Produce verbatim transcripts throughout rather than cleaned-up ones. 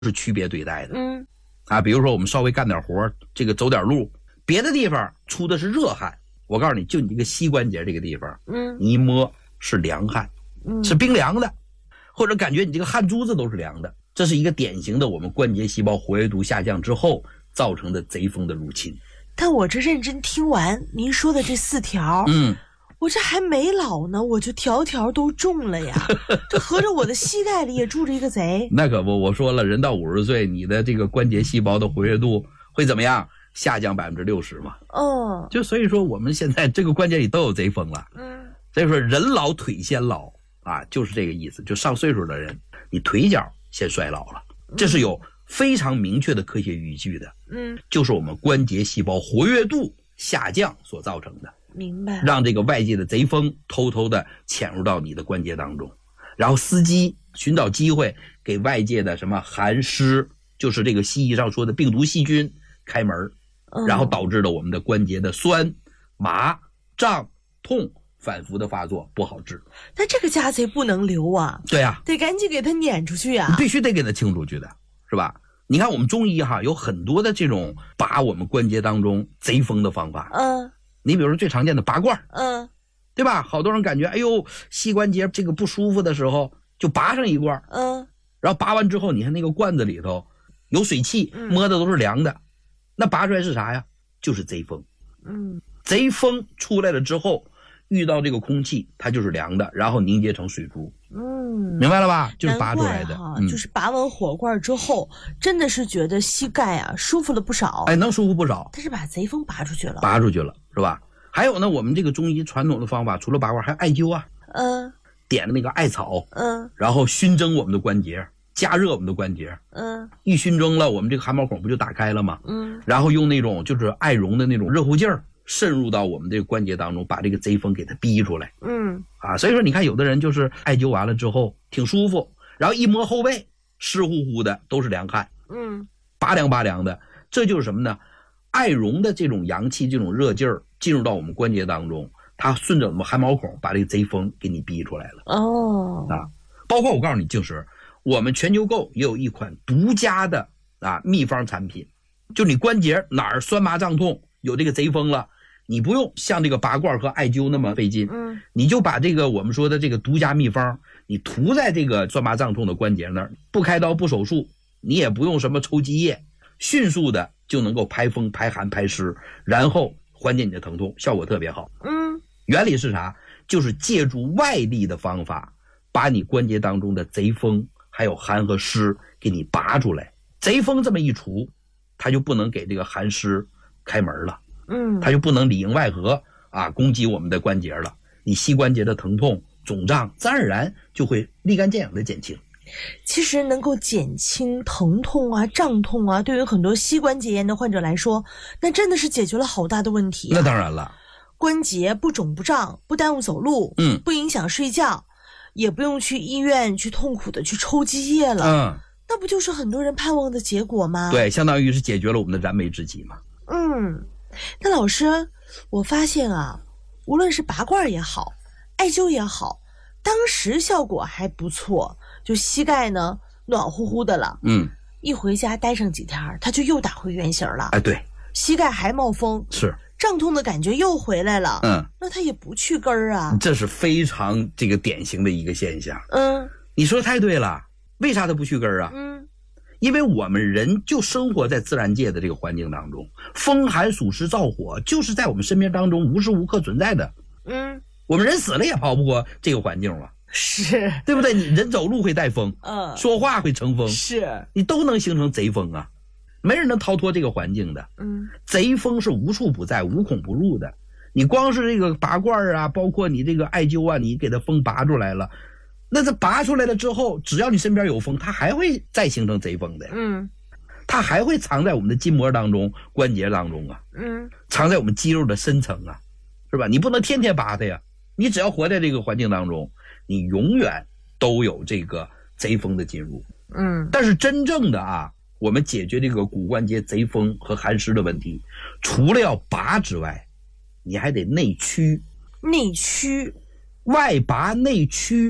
是区别对待的。 嗯， 啊，比如说我们稍微干点活，这个走点路，别的地方出的是热汗，我告诉你，就你这个膝关节这个地方， 嗯， 你一摸是凉汗， 嗯， 是冰凉的，或者感觉你这个汗珠子都是凉的，这是一个典型的我们关节细胞活跃度下降之后造成的贼风的入侵。 但我这认真听完您说的这四条， 嗯。 我这还没老呢，我就条条都中了呀！这合着我的膝盖里也住着一个贼。 那可不，我说了，人到五十岁，你的这个关节细胞的活跃度会怎么样？下降百分之六十嘛。 嗯， 就所以说，我们现在这个关节里都有贼风了。 嗯， 所以说人老腿先老啊，就是这个意思。就上岁数的人，你腿脚先衰老了，这是有非常明确的科学依据的。 嗯， 就是我们关节细胞活跃度下降所造成的。 明白， 让这个外界的贼风偷偷的潜入到你的关节当中，然后伺机寻找机会给外界的什么寒湿，就是这个西医上说的病毒细菌开门， 嗯， 然后导致了我们的关节的酸、麻、胀、痛反复的发作，不好治。 但这个家贼不能留啊， 对啊， 得赶紧给他撵出去啊， 你必须得给他清出去的，是吧？你看我们中医哈有很多的这种拔我们关节当中贼风的方法。 嗯。 你比如说最常见的拔罐， 嗯， 对吧？好多人感觉哎呦膝关节这个不舒服的时候就拔上一罐， 嗯， 然后拔完之后你看那个罐子里头有水汽， 嗯， 摸的都是凉的，那拔出来是啥呀？就是贼风。 嗯， 贼风出来了之后遇到这个空气它就是凉的，然后凝结成水珠。 嗯， 明白了吧？就是拔出来的。 嗯，就是拔完火罐之后真的是觉得膝盖啊舒服了不少。 哎，能舒服不少。 但是把贼风拔出去了。 拔出去了，是吧？还有呢，我们这个中医传统的方法，除了拔罐还有艾灸啊。 嗯， 点的那个艾草， 嗯， 然后熏蒸我们的关节，加热我们的关节， 嗯， 一熏蒸了，我们这个汗毛孔不就打开了吗？ 嗯， 然后用那种就是艾绒的那种热乎劲儿渗入到我们这个关节当中，把这个贼风给它逼出来。 嗯， 啊，所以说你看有的人就是艾灸完了之后挺舒服，然后一摸后背湿乎乎的都是凉汗， 嗯， 拔凉拔凉的，这就是什么呢？艾绒的这种阳气这种热劲儿进入到我们关节当中，它顺着我们汗毛孔把这个贼风给你逼出来了。 哦， 啊，包括我告诉你，静时我们全球购也有一款独家的啊秘方产品，就你关节哪儿酸麻胀痛有这个贼风了，你不用像这个拔罐和艾灸那么费劲， 嗯， 你就把这个我们说的这个独家秘方，你涂在这个酸麻胀痛的关节那儿，不开刀不手术，你也不用什么抽积液，迅速的就能够排风排寒排湿，然后缓解你的疼痛，效果特别好。 嗯， 原理是啥？就是借助外力的方法，把你关节当中的贼风还有寒和湿给你拔出来。贼风这么一除，它就不能给这个寒湿开门了， 嗯， 它就不能里应外合啊攻击我们的关节了。你膝关节的疼痛肿胀自然而然就会立竿见影的减轻。 其实能够减轻疼痛啊胀痛啊，对于很多膝关节炎的患者来说，那真的是解决了好大的问题啊。 那当然了， 关节不肿不胀，不耽误走路， 嗯， 不影响睡觉，也不用去医院去痛苦的去抽积液了， 嗯， 那不就是很多人盼望的结果吗？ 对，相当于是解决了我们的燃眉之急嘛。 嗯，那老师，我发现啊，无论是拔罐也好，艾灸也好，当时效果还不错，就膝盖呢暖乎乎的了， 嗯， 一回家待上几天，它就又打回原形了。 哎，对， 膝盖还冒风， 是胀痛的感觉又回来了， 嗯， 那它也不去根儿啊， 这是非常这个典型的一个现象。 嗯， 你说太对了，为啥它不去根儿啊？ 嗯， 因为我们人就生活在自然界的这个环境当中，风寒暑湿燥火就是在我们身边当中无时无刻存在的。 嗯， 我们人死了也跑不过这个环境了， 是， 对不对？你人走路会带风， 嗯， 说话会成风， 是， 你都能形成贼风啊，没人能逃脱这个环境的。 嗯， 贼风是无处不在，无孔不入的。你光是这个拔罐啊，包括你这个艾灸啊，你给它风拔出来了，那这拔出来了之后，只要你身边有风，它还会再形成贼风的。 嗯， 它还会藏在我们的筋膜当中、关节当中啊， 嗯， 藏在我们肌肉的深层啊，是吧？你不能天天拔它呀，你只要活在这个环境当中，你永远都有这个贼风的进入。 嗯， 但是真正的啊，我们解决这个骨关节贼风和寒湿的问题，除了要拔之外，你还得内驱。 内驱， 外拔内驱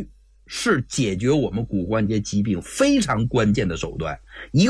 是解决我们骨关节疾病非常关键的手段。一个